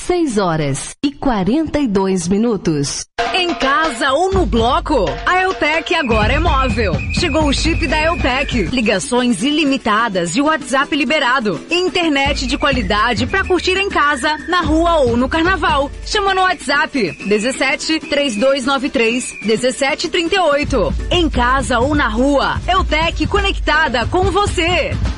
6h42. Em casa ou no bloco, a Eltec agora é móvel. Chegou o chip da Eltec. Ligações ilimitadas e WhatsApp liberado. Internet de qualidade pra curtir em casa, na rua ou no carnaval. Chama no WhatsApp 17 3293 1738. Em casa ou na rua, Eltec conectada com você.